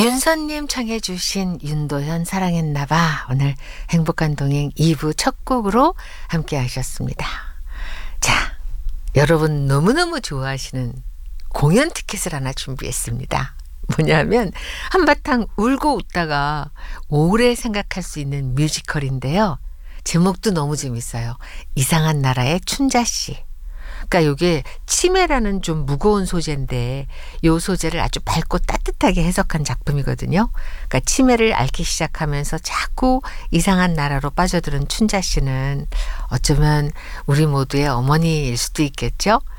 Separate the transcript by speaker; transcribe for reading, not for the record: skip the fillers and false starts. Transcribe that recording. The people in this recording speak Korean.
Speaker 1: 윤선님 청해 주신 윤도현 사랑했나봐. 오늘 행복한 동행 2부 첫 곡으로 함께 하셨습니다. 자, 여러분 너무너무 좋아하시는 공연 티켓을 하나 준비했습니다. 뭐냐면 한바탕 울고 웃다가 오래 생각할 수 있는 뮤지컬인데요. 제목도 너무 재밌어요. 이상한 나라의 춘자씨. 그러니까 이게 치매라는 좀 무거운 소재인데 이 소재를 아주 밝고 따뜻하게 해석한 작품이거든요. 그러니까 치매를 앓기 시작하면서 자꾸 이상한 나라로 빠져드는 춘자 씨는 어쩌면 우리 모두의 어머니일 수도 있겠죠.